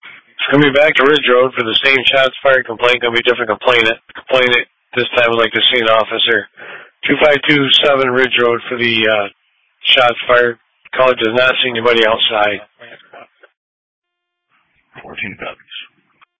It's going to be back to Ridge Road for the same shots fired complaint. Going to be a different complainant. Complainant this time would like to see an officer. 2527 Ridge Road for the shots fired. Caller does not see anybody outside. 14 copies.